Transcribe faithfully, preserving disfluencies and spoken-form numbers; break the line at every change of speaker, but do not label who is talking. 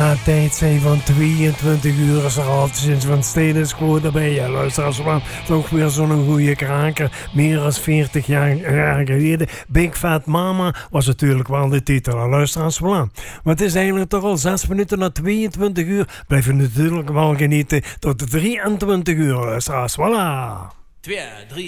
Ja, tijd zijn van tweeëntwintig uur is er al sinds Van Steen is gewoon erbij. Ja, luisteraars, maar toch weer zo'n goede kraker. Meer dan veertig jaar, jaar geleden. Big Fat Mama was natuurlijk wel de titel. Luisteraars, voilà. Maar het is eigenlijk toch al zes minuten na tweeëntwintig uur. Blijf je natuurlijk wel genieten tot drieëntwintig uur, luisteraars. Voilà.
twee, drie.